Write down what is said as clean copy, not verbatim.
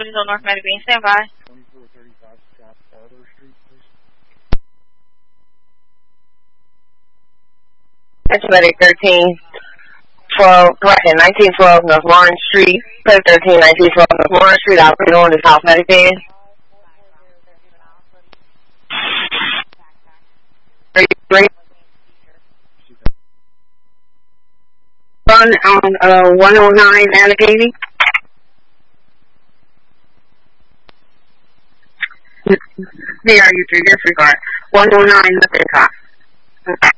Facilities on North Medicine. Stand by. 2435 South Barlow Street, please. That's Medic 1912 North Lawrence Street. Medic 1912 North Lawrence Street. Operator on the South Medicaid. 33. Run on 109 Allegheny. DRU3, disregard. 109 Lippincott.